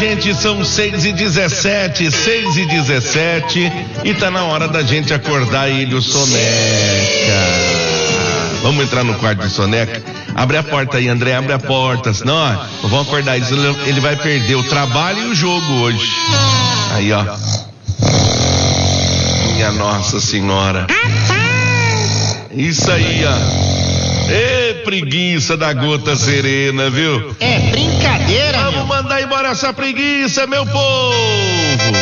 gente, são 6h17, e tá na hora da gente acordar ele, o Soneca. Vamos entrar no quarto de Soneca? Abre a porta aí, André, abre a porta, senão, ó, vamos acordar ele vai perder o trabalho e o jogo hoje. Aí, ó. Minha Nossa Senhora. Isso aí, ó. Ê, preguiça da gota serena, viu? É brincadeira, Vamos mandar embora essa preguiça, meu povo.